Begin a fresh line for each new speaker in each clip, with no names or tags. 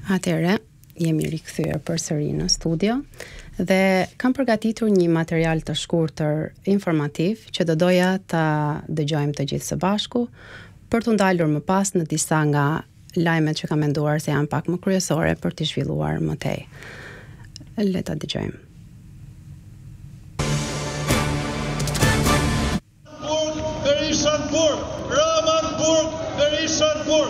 Atëre, jemi rikthyer përsëri në studio dhe kam përgatitur një material të shkurtër informativ që do doja ta dëgjojmë të gjithë së bashku për t'u ndalur më pas në disa nga lajmet që kam menduar se janë pak më kryesore për t'i zhvilluar më tej. Le ta dëgjojmë.
Ramanburg, Berishanburg.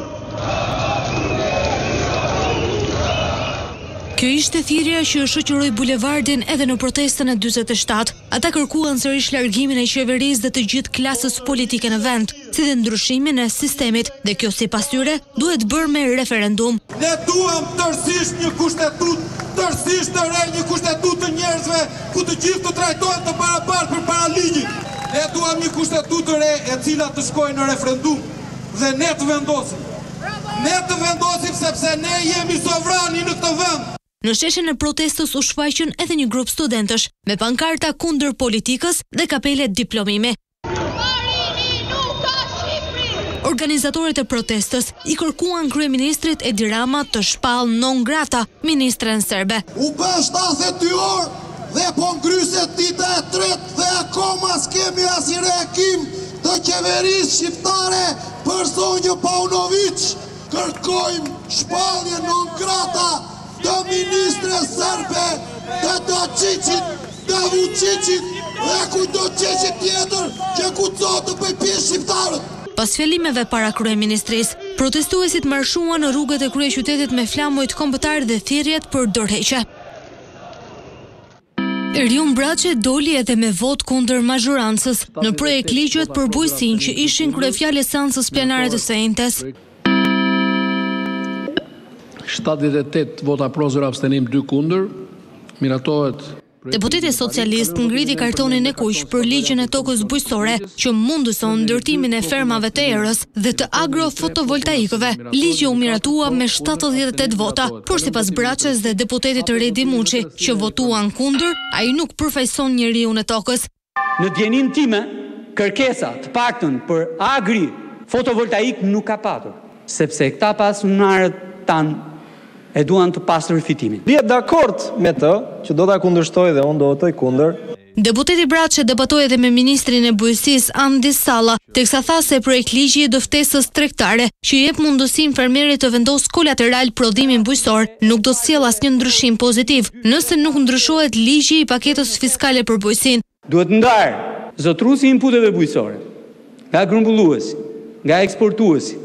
Kjo ishte thirrja që shoqëroi bulevardin edhe në protestën e 47. Ata kërkuan sërish largimin e qeverisë dhe të gjithë klasës politike në vend, si dhe ndryshimin e sistemit, dhe kjo sipas tyre duhet bërë me referendum.
Ne duam tërësisht një kushtetutë, tërësisht të re, një kushtetutë të njerëzve ku të gjithë të trajtohen të barabartë përpara ligjit. Ne duam një kushtetutë të re e cila të shkojë në referendum dhe ne të vendosim. Ne të vendosim sepse ne jemi sovrani në këtë vend.
Në sheshen e protestës u shfaqën edhe një grup studentësh me pankarta kundër politikës dhe kapele diplomimi. Organizatorët e protestës i kërkuan kryeministrit Edi Rama të shpallë non grata ministren serbe.
U bë 72 orë dhe po ngryset dita e tretë dhe akoma s'kemi asnjë reagim të qeverisë shqiptare për Sonjë Paunović. Kërkojmë shpallje non grata të ministres serbe, të Dačićit, të Vučićit dhe kujto qeqit tjetër që kucot të pëjpjesë shqiptarët.
Pas fjallimeve para kryeministrisë, protestuesit marshuan në rrugët e kryeqytetit me flamujt kombëtar dhe thirrjet për dorëheqje. Erjon Braçe doli edhe me vot kundër mazhorancës në projekt ligjet për bujqësinë që ishin kryefjalë e seancës plenare të shenjtes.
78 vota pro, 0 abstenim, 2 kundër, miratohet.
Deputeti socialist ngriti kartonin e kuq për ligjin e tokës bujqësore që mundëson ndërtimin e fermave të erës dhe të agrofotovoltaikëve. Ligji u miratua me 78 vota, por sipas Braçes dhe deputetit Redi Muçi që votuan kundër, ai nuk përfaqëson njeriun e tokës.
Në djenin time, kërkesa të paktën për agri fotovoltaik nuk ka patur, sepse këta pasunarët tanë e duan të pasur fitimin.
Lihet dakord me të, që do ta kundërshtoj dhe unë do votoj kundër.
Deputeti Braçe debatoi edhe me ministrin e bujqësisë Andi Salla, teksa tha se projekt ligji i dëftesës tregtare, që jep mundësinë fermerit të vendosë kolateral prodhimin bujqësor, nuk do të sjellë asnjë ndryshim pozitiv, nëse nuk ndryshohet ligji i paketës fiskale për bujqësinë.
Duhet ndarë zotruesi i inputeve bujqësore nga grumbulluesi, nga eksportuesi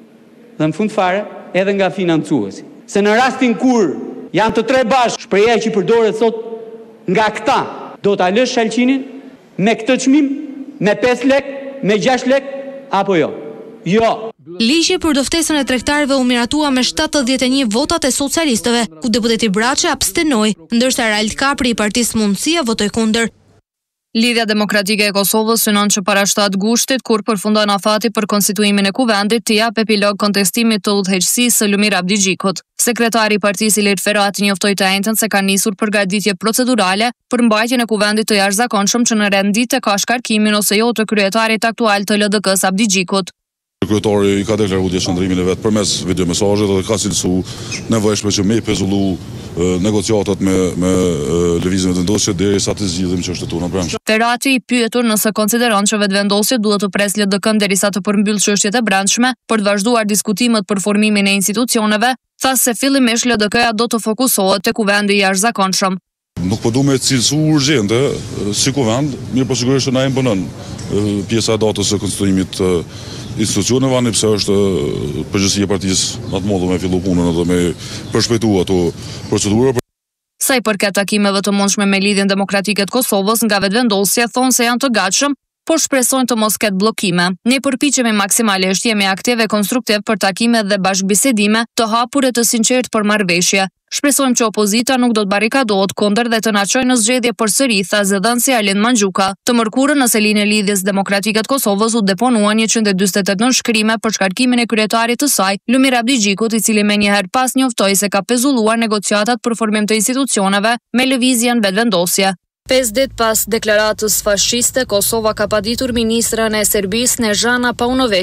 dhe në fund fare edhe nga financuesi. Se në rastin kur janë të tre bashkë, shpreha që përdoret sot nga këta, do ta lësh shalqinin me këtë çmim, me 5 lek, me 6 lek, apo jo? Jo.
Ligji për dëftesën e tregtarëve u miratua me 71 votat e socialistëve, ku deputeti Braçe abstenoi, ndërsa Rald Kapri i Partisë Mundësia votoi kundër.
Lidhja Demokratike e Kosovës synon që para 7 gushtit, kur përfundon afati për konstituimin e kuvendit, të jap epilog kontestimit të udhëheqësisë së Lumir Abdigjikut. Sekretari i partisë Ilir Ferati njoftoi të njëjtën se ka nisur përgatitje procedurale për mbajtjen e kuvendit të jashtëzakonshëm që në rendite ka shkarkimin ose jo të kryetarit aktual të LDK-s Abdigjikut.
Kryetari i ka deklaruar qëndrimin e vet përmes videomesazhet dhe ka cilësu nevojshme që me i pezullu negociatat me lëvizjen e vendosjes derisa të zgjidhim çështën në brendshme.
Ferati i pyetur nëse konsideron që vendosja duhet të presë LDK-n derisa të përmbyll çështjet e brendshme për të vazhduar diskutimet për formimin e institucioneve, tha se fillimisht LDK-ja do të fokusohet te kuvendi i jashtëzakonshëm.
Nuk po du me cilësu urgjente si kuvend, mirë po sigurisht na imponon pjesa e datës së konstituimit të institucioneve, ani pse është përgjegjësia e partisë në atë modo me fillu punën edhe me përshpejtu ato procedura.
Sa i përket takimeve të mundshme me Lidhjen Demokratike të Kosovës, nga vetëvendosja thonë se janë të gatshëm, por shpresojnë të mos ketë bllokime. Ne përpiqemi maksimalisht, jemi aktiv e konstruktiv për takime dhe bashkëbisedime të hapur e të sinqertë për marrëveshje. Shpresojmë që opozita nuk do të barrikadohet kundër dhe të na çojë në zgjedhje përsëri, tha zëdhënësi Alin Mandxuka. Të mërkurën në selinë e Lidhjes Demokratike të Kosovës u deponuan 148 nënshkrime për shkarkimin e kryetarit të saj, Lumir Abdigjikut, i cili menjëherë pas njoftoi se ka pezulluar negociatat për formim të institucioneve me lëvizjen vetëvendosje. 5 ditë pas deklaratës fashiste, Kosova ka paditur ministrën e Serbisë Snežana Paunović.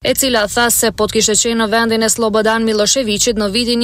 e cila tha se po të kishte qenë në vendin e Slobodan Miloševićit në vitin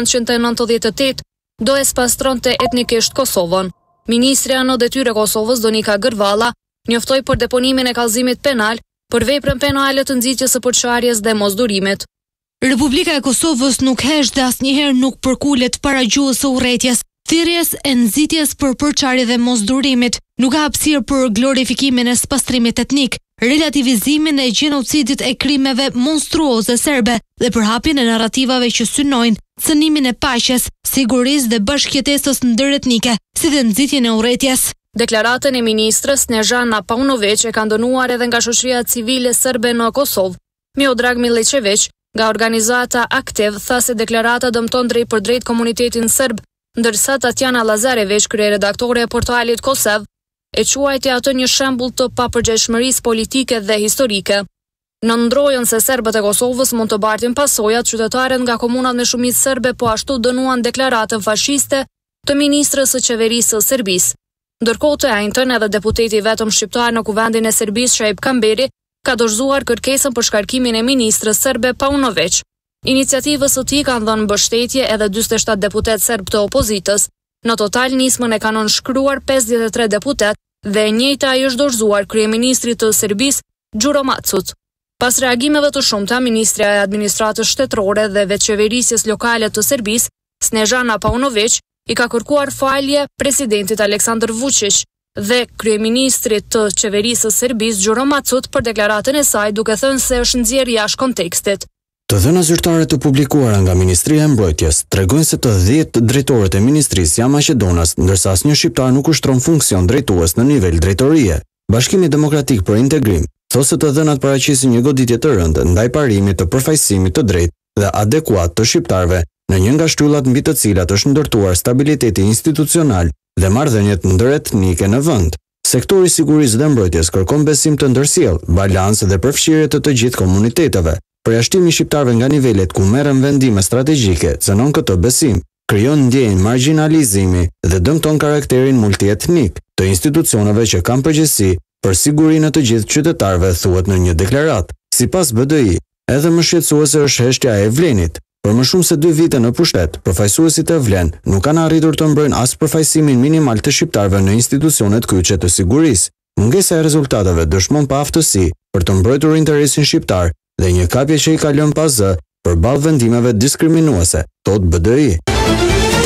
1998, do e spastronte etnikisht Kosovën. Ministrja në detyrë e Kosovës Donika Gërvalla njoftoi për deponimin e kallëzimit penal për veprën penale të nxitjes së përçarjes dhe mosdurimit.
Republika e Kosovës nuk hesh dhe asnjëherë nuk përkulet para gjuhës së urrëties, thirrjes e nxitjes për përçarje dhe mosdurimit, nuk ka hapësirë për glorifikimin e spastrimit etnik, relativizimin e gjenocidit e krimeve monstruoze serbe dhe përhapjen e narrativave që synojnë cënimin e paqes, sigurisë dhe bashkëjetesës ndëretnike, si dhe nxitjen e urrëties.
Deklaratën e ministrës Snežana Paunović e ka ndënuar edhe nga shoqëria civile serbe në Kosovë. Miodrag Milićević, nga organizata Aktiv, tha se deklarata dëmton drejt për drejt komunitetin serb, ndërsa Tatjana Lazarević, kryeredaktore e portalit Kosev, e quajti atë një shembull të papërgjegjshmërisë politike dhe historike. Nëndrojën se serbët e Kosovës mund të bartin pasojat, qytetarët nga komunat me shumicë serbe po ashtu dënuan deklaratën fashiste të ministrës së qeverisë së Serbisë. Ndërkohë të njëjtën edhe deputeti vetëm shqiptar në kuvendin e Serbisë Shaib Kamberi ka dorëzuar kërkesën për shkarkimin e ministrës serbe Paunović. Iniciativës së tij kanë dhënë mbështetje edhe 47 deputet serb të opozitës. Në total nismën e kanë nënshkruar 53 deputet dhe e njëjta i është dorëzuar kryeministrit të Serbisë Gjuro Macut. Pas reagimeve të shumta, ministrja e administratës shtetërore dhe veçqeverisjes lokale të Serbisë, Snežana Paunović, i ka kërkuar falje presidentit Aleksandar Vučić dhe kryeministrit të qeverisë së Serbisë Gjuro Macut për deklaratën e saj, duke thënë se është nxjerrë jashtë kontekstit.
Të dhëna zyrtare të publikuara nga Ministria e Mbrojtjes tregojnë se të 10 drejtorët e ministrisë janë maqedonas, ndërsa asnjë shqiptar nuk ushtron funksion drejtues në nivel drejtorie. Bashkimi Demokratik për Integrim thotë se të dhënat paraqesin një goditje të rëndë ndaj parimit të përfaqësimit të drejtë dhe adekuat të shqiptarëve në një nga shtyllat mbi të cilat është ndërtuar stabiliteti institucional dhe marrëdhëniet ndëretnike në vend. Sektori i sigurisë dhe mbrojtjes kërkon besim të ndërsjellë, balancë dhe përfshirje të gjithë komuniteteve. Përjashtimi i shqiptarëve nga nivelet ku merren vendime strategjike cënon këtë besim, krijon ndjenjë marginalizimi dhe dëmton karakterin multietnik të institucioneve që kanë përgjegjësi për sigurinë e të gjithë qytetarëve, thuhet në një deklaratë. Sipas BDI, edhe më shqetësuese është heshtja e Vlenit. Për më shumë se 2 vite në pushtet, përfaqësuesit e Vlen nuk kanë arritur të mbrojnë as përfaqësimin minimal të shqiptarëve në institucionet kyçe të sigurisë. Mungesa e rezultateve dëshmon pa aftësi për të mbrojtur interesin shqiptar dhe një kapje që i ka lënë pa zë përballë vendimeve diskriminuese, thot BDI.